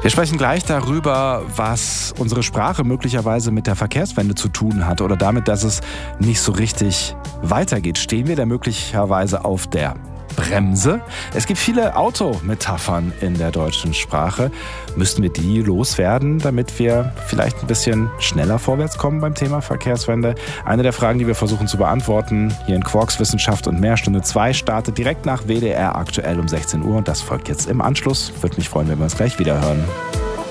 Wir sprechen gleich darüber, was unsere Sprache möglicherweise mit der Verkehrswende zu tun hat oder damit, dass es nicht so richtig weitergeht. Stehen wir da möglicherweise auf der Bremse? Es gibt viele Autometaphern in der deutschen Sprache. Müssten wir die loswerden, damit wir vielleicht ein bisschen schneller vorwärts kommen beim Thema Verkehrswende? Eine der Fragen, die wir versuchen zu beantworten, hier in Quarks Wissenschaft und mehr. Stunde 2 startet direkt nach WDR aktuell um 16 Uhr und das folgt jetzt im Anschluss. Würde mich freuen, wenn wir uns gleich wieder hören.